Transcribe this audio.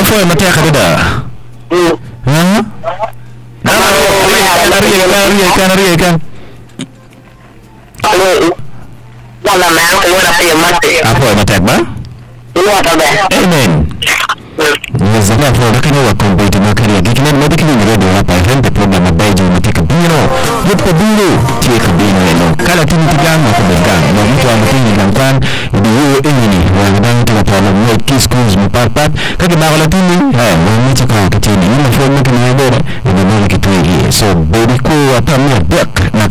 foi mateka dada. Kan. Wala man ko wala pa mate. Apa matek ba? Wala pa ba? Amen. Nizama for lakini wa kombe makari gikine mabiki ni radio hapa hende program abaje mateka bino. Yupo bino tieka bino eno. Kala tini tiganga kubenga. Na mtu amkini ngangwan ndiyo enini wa ndangi la pala mwe kiskuz mparpat kaki bagola tini mwiti kwa kitini ina for mtu na yabora ina mwili kitui. So baby ko apa mwe dek na